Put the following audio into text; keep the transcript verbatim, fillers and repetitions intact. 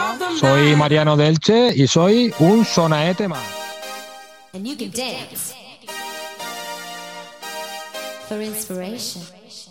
soy Mariano de Elche y soy un sonaete más. And you can dance for inspiration.